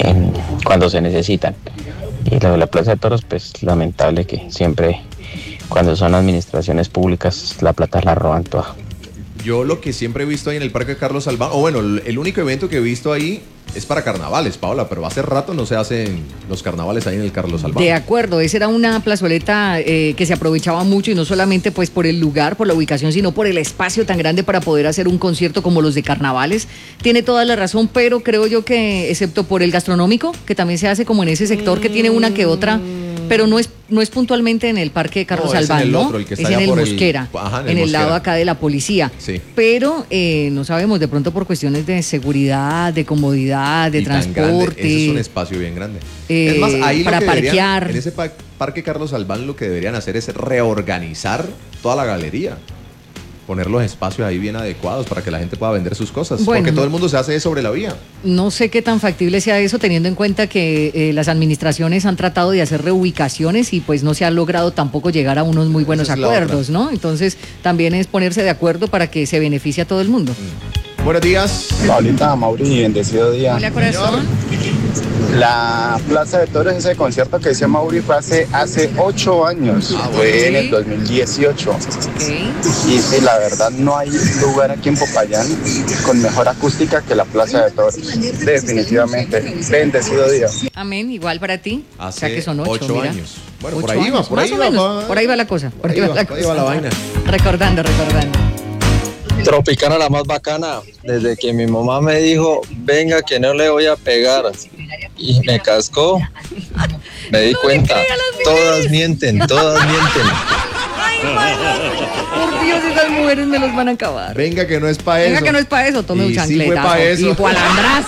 cuando se necesitan. Y lo de la Plaza de Toros, pues lamentable que siempre cuando son administraciones públicas la plata la roban toda. Yo lo que siempre he visto ahí en el Parque Carlos Albán, o bueno, el único evento que he visto ahí es para carnavales, Paola, pero hace rato no se hacen los carnavales ahí en el Carlos Albán. De acuerdo, esa era una plazoleta que se aprovechaba mucho y no solamente pues por el lugar, por la ubicación, sino por el espacio tan grande para poder hacer un concierto como los de carnavales. Tiene toda la razón, pero creo yo que excepto por el gastronómico, que también se hace como en ese sector que tiene una que otra, pero no es puntualmente en el Parque Carlos Albán, en el ¿no? otro, el que está es en allá el por Mosquera, en el lado acá de la policía. Sí. Pero no sabemos, de pronto por cuestiones de seguridad, de comodidad, de transporte. Ese es un espacio bien grande. Es más, ahí para parquear. En ese Parque Carlos Albán lo que deberían hacer es reorganizar toda la galería. Poner los espacios ahí bien adecuados para que la gente pueda vender sus cosas. Bueno, porque todo el mundo se hace sobre la vía. No sé qué tan factible sea eso, teniendo en cuenta que las administraciones han tratado de hacer reubicaciones y pues no se ha logrado tampoco llegar a unos muy buenos acuerdos, ¿no? Entonces también es ponerse de acuerdo para que se beneficie a todo el mundo. Buenos días. Paulita, Mauri, bendecido día. Hola, corazón. La Plaza de Toros, ese concierto que decía Mauri fue hace 8 años, fue en el 2018. Y la verdad no hay lugar aquí en Popayán con mejor acústica que la Plaza de Toros. Definitivamente. Bendecido día. Amén, igual para ti. Hace o sea que son 8 años. Bueno, 8 por ahí años, va, por ahí va la cosa. Por ahí va la vaina. Recordando. Tropicana la más bacana, desde que mi mamá me dijo, venga que no le voy a pegar, y me cascó, me di cuenta, todas mienten. Ay, por Dios, esas mujeres me los van a acabar. Venga que no es para eso. Venga que no es para eso, tome un chancletazo. Sí fue para eso. Hijo alandraz.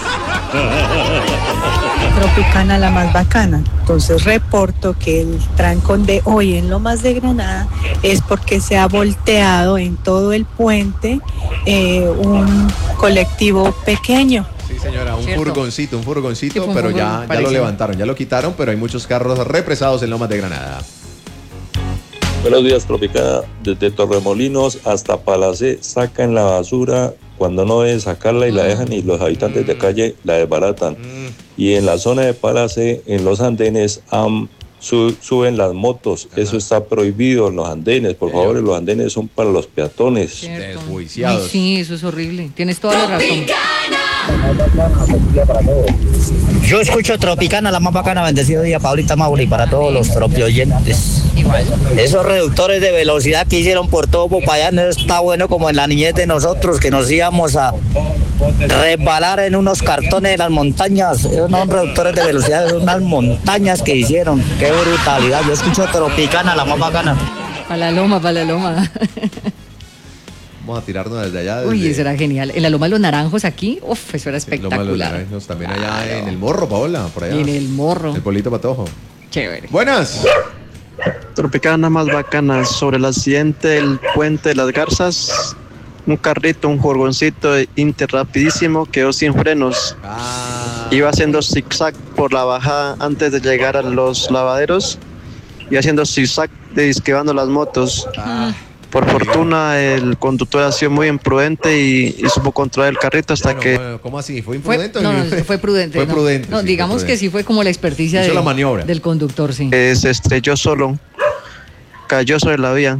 Tropicana la más bacana. Entonces reporto que el trancón de hoy en Lomas de Granada es porque se ha volteado en todo el puente un colectivo pequeño. Sí, señora, un furgoncito, Sí, pero ya lo levantaron, ya lo quitaron, pero hay muchos carros represados en Lomas de Granada. Buenos días, Tropicana. Desde Torremolinos hasta Palacé sacan la basura cuando no deben sacarla y la dejan y los habitantes de calle la desbaratan. Y en la zona de Palacé, en los andenes, suben las motos. Eso está prohibido en los andenes. Por favor, los andenes son para los peatones. Desjuiciados. Ay, sí, eso es horrible. Tienes toda la razón. Yo escucho Tropicana, la más bacana, bendecido día, Paulita Mauri, para todos los tropioyentes. Igual. Esos reductores de velocidad que hicieron por todo Popayán, no está bueno como en la niñez de nosotros, que nos íbamos a resbalar en unos cartones de las montañas. Esos no son reductores de velocidad, son unas montañas que hicieron. Qué brutalidad. Yo escucho Tropicana, la más bacana. Para la loma. Vamos a tirarnos desde allá. Uy, eso era genial. En la Loma de los Naranjos aquí, eso era espectacular. Loma de los Naranjos, también allá en el Morro, Paola, por allá. En el Morro. El Polito Patojo. Chévere. Buenas. Tropicana más bacana, sobre el accidente del puente de las Garzas, un carrito, un furgoncito Inter rapidísimo quedó sin frenos. Iba haciendo zigzag por la bajada antes de llegar a los lavaderos y haciendo zigzag esquivando las motos. Por fortuna el conductor ha sido muy imprudente y supo controlar el carrito hasta que... ¿Cómo así? ¿Fue imprudente? Fue prudente. Fue prudente. No, sí, digamos que sí fue como la experticia hizo la maniobra del conductor, sí. Se estrelló solo, cayó sobre la vía.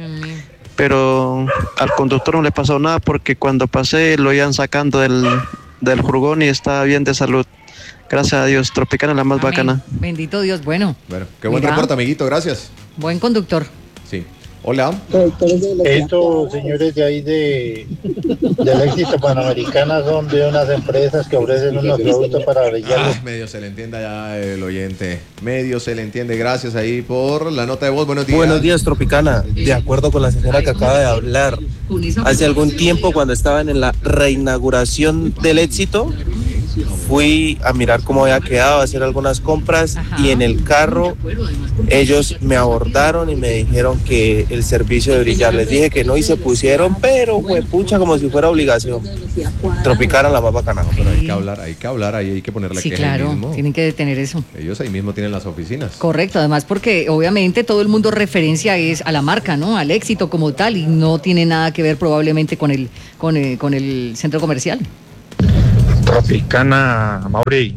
Pero al conductor no le pasó nada porque cuando pasé lo iban sacando del furgón y estaba bien de salud. Gracias a Dios, Tropicana la más bacana. Bendito Dios, bueno. Bueno, qué buen reporte, amiguito, gracias. Buen conductor. Sí. Hola. Estos señores de ahí del Éxito Panamericana son de unas empresas que ofrecen unos productos para brillar. Medio se le entiende ya el oyente. Medio se le entiende. Gracias ahí por la nota de voz. Buenos días. Buenos días, Tropicana. De acuerdo con la señora que acaba de hablar. Hace algún tiempo, cuando estaban en la reinauguración del Éxito, fui a mirar cómo había quedado, a hacer algunas compras. Y en el carro ellos me abordaron y me dijeron que el servicio de brillar, les dije que no y se pusieron, pero pucha, como si fuera obligación. Tropicana la más bacana. Pero hay que hablar, ahí hay que ponerle sí, queja claro, ahí mismo. Tienen que detener eso. Ellos ahí mismo tienen las oficinas. Correcto, además porque obviamente todo el mundo referencia es a la marca, ¿no? Al Éxito como tal y no tiene nada que ver probablemente con el centro comercial. Tropicana, Mauri,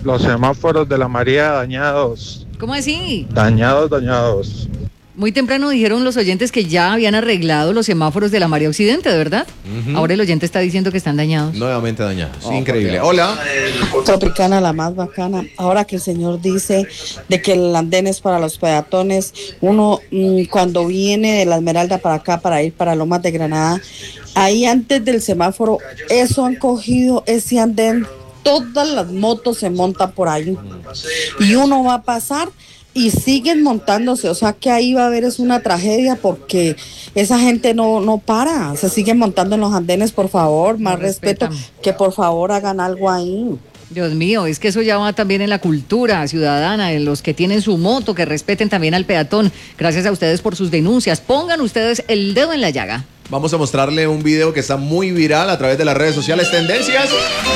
Los semáforos de la María dañados. ¿Cómo así? Dañados. Muy temprano dijeron los oyentes que ya habían arreglado los semáforos de la María Occidente, ¿verdad? Ahora el oyente está diciendo que están dañados. Nuevamente dañados. Increíble. Hola. Tropicana, la más bacana. Ahora que el señor dice de que el andén es para los peatones, uno cuando viene de la Esmeralda para acá, para ir para Lomas de Granada, ahí antes del semáforo, eso han cogido ese andén, todas las motos se montan por ahí. Y uno va a pasar y siguen montándose, o sea que ahí va a haber es una tragedia porque esa gente no para, se siguen montando en los andenes, por favor, más respeto, que por favor hagan algo ahí. Dios mío, es que eso ya va también en la cultura ciudadana, en los que tienen su moto, que respeten también al peatón. Gracias a ustedes por sus denuncias, pongan ustedes el dedo en la llaga. Vamos a mostrarle un video que está muy viral a través de las redes sociales, tendencias.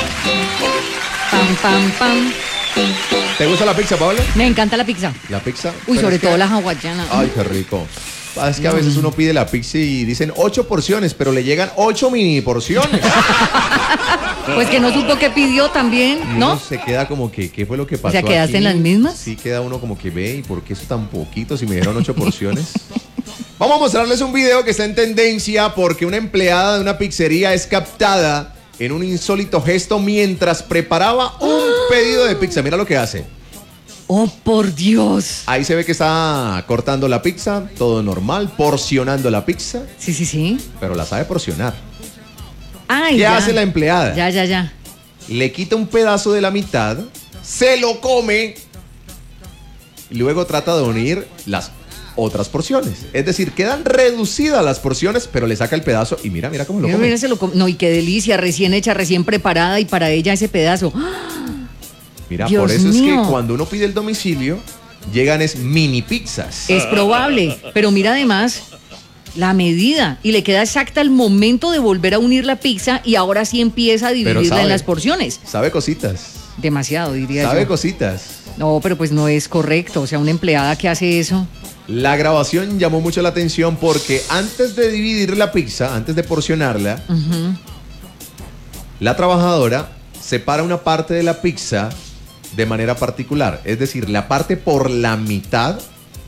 Pam, pam, pam. ¿Te gusta la pizza, Paola? Me encanta la pizza. ¿La pizza? Uy, sobre todo la hawaiana. Ay, qué rico. Es que a veces uno pide la pizza y dicen 8 porciones, pero le llegan 8 mini porciones. Pues que no supo qué pidió también, ¿no? Uno se queda como que, ¿qué fue lo que pasó? O sea, ¿quedaste en las mismas? Sí, queda uno como que ve, ¿y por qué eso tan poquito si me dieron 8 porciones? Vamos a mostrarles un video que está en tendencia porque una empleada de una pizzería es captada en un insólito gesto mientras preparaba un pedido de pizza. Mira lo que hace. ¡Oh, por Dios! Ahí se ve que está cortando la pizza, todo normal, porcionando la pizza. Sí. Pero la sabe porcionar. Ay, ¿Qué ya. hace la empleada? Ya. Le quita un pedazo de la mitad, se lo come y luego trata de unir las otras porciones. Es decir, quedan reducidas las porciones, pero le saca el pedazo y mira cómo lo come. Mira, se lo come. No, y qué delicia, recién hecha, recién preparada y para ella ese pedazo. Mira, Dios por eso mío. es que cuando uno pide el domicilio, llegan mini pizzas. Es probable, pero mira además la medida y le queda exacta el momento de volver a unir la pizza y ahora sí empieza a dividirla en las porciones. Sabe cositas. Demasiado, diría yo. Sabe cositas. No, pero pues no es correcto, o sea, una empleada que hace eso. La grabación llamó mucho la atención porque antes de dividir la pizza, antes de porcionarla, la trabajadora separa una parte de la pizza de manera particular. Es decir, la parte por la mitad,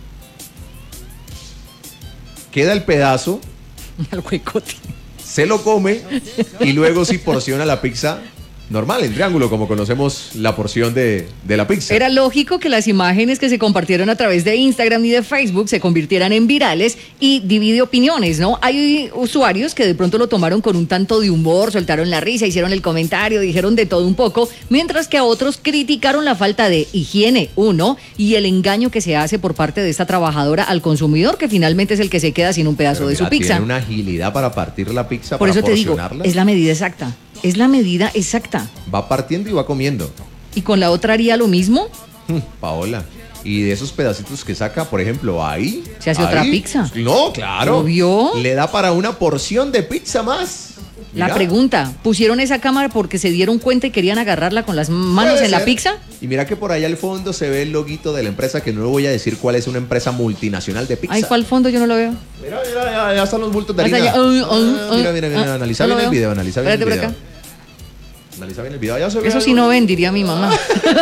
queda el pedazo, al huecote, se lo come y luego sí porciona la pizza normal, en triángulo, como conocemos la porción de la pizza. Era lógico que las imágenes que se compartieron a través de Instagram y de Facebook se convirtieran en virales y divide opiniones, ¿no? Hay usuarios que de pronto lo tomaron con un tanto de humor, soltaron la risa, hicieron el comentario, dijeron de todo un poco, mientras que a otros criticaron la falta de higiene, y el engaño que se hace por parte de esta trabajadora al consumidor, que finalmente es el que se queda sin un pedazo de su pizza. Tiene una agilidad para partir la pizza, por para eso te digo, porcionarla. es la medida exacta. Es la medida exacta. Va partiendo y va comiendo. ¿Y con la otra haría lo mismo? Paola, y de esos pedacitos que saca, por ejemplo, ahí... ¿Se hace otra pizza? No, claro. ¿Obvio? Le da para una porción de pizza más. Mira. La pregunta, ¿pusieron esa cámara porque se dieron cuenta y querían agarrarla con las manos Puede en la ser. pizza? Y mira que por allá al fondo se ve el loguito de la empresa, que no le voy a decir cuál es, una empresa multinacional de pizza. Ay, ¿cuál fondo? Yo no lo veo. Mira, ya están los bultos de Hasta harina. allá. Mira, analiza no bien lo el veo. video, analiza bien el Espérate video. por acá. Analiza bien el video. Ya se ve Eso sí algo. no ven, diría mi mamá.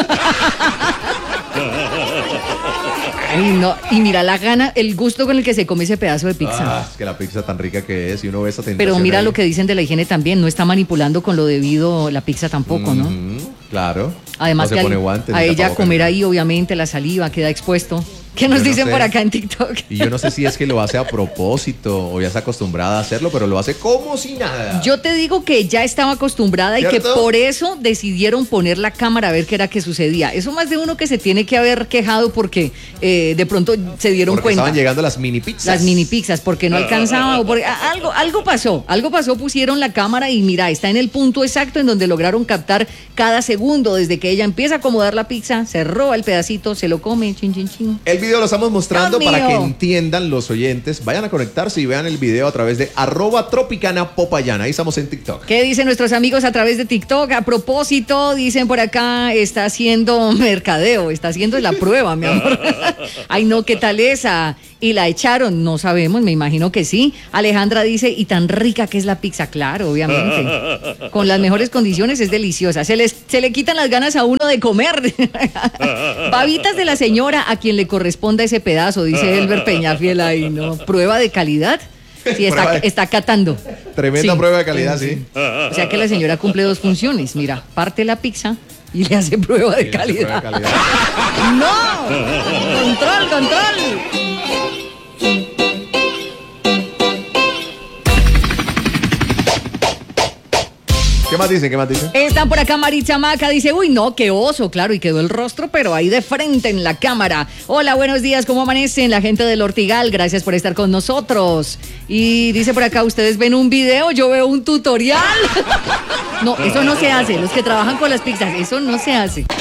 Ay, no. Y mira la gana, el gusto con el que se come ese pedazo de pizza. Es que la pizza tan rica que es y uno ve esa tentación. Pero mira ahí. lo que dicen de la higiene también, no está manipulando con lo debido la pizza tampoco, ¿no? Claro. Además no que se pone guantes, a ni ella tapabocas, comer ni ahí, obviamente, la saliva queda expuesto. ¿Qué nos Yo no dicen sé. por acá en TikTok? Y yo no sé si es que lo hace a propósito o ya está acostumbrada a hacerlo, pero lo hace como si nada. Yo te digo que ya estaba acostumbrada y que ¿Cierto? por eso decidieron poner la cámara a ver qué era que sucedía. Eso más de uno que se tiene que haber quejado porque de pronto se dieron Porque cuenta. estaban llegando las mini pizzas. Las mini pizzas, porque no alcanzaba, o porque algo pasó, pusieron la cámara y mira, está en el punto exacto en donde lograron captar cada segundo, desde que ella empieza a acomodar la pizza, se roba el pedacito, se lo come, chin, chin, chin. El video lo estamos mostrando Dios para que mío. entiendan los oyentes. Vayan a conectarse y vean el video a través de @tropicana_popayán. Ahí estamos en TikTok. ¿Qué dicen nuestros amigos a través de TikTok? A propósito, dicen por acá, está haciendo mercadeo, está haciendo la prueba, mi amor. Ay, no, ¿qué tal esa? y la echaron, no sabemos, me imagino que sí. Alejandra dice, y tan rica que es la pizza, claro, obviamente. Con las mejores condiciones es deliciosa. Se le quitan las ganas a uno de comer. Babitas de la señora a quien le corresponda ese pedazo, dice Elber Peñafiel ahí, ¿no? Prueba de calidad. Sí, está catando. Tremenda Sí. prueba de calidad, sí. O sea que la señora cumple 2 funciones. Mira, parte la pizza y le hace prueba de calidad. ¡No! ¡Control! ¿Qué más dicen? Están por acá Marichamaca, dice, uy no, qué oso, claro, y quedó el rostro, pero ahí de frente en la cámara. Hola, buenos días, ¿cómo amanecen? La gente del Ortigal, gracias por estar con nosotros. Y dice por acá, ¿ustedes ven un video? Yo veo un tutorial. No, eso no se hace, los que trabajan con las pizzas, eso no se hace.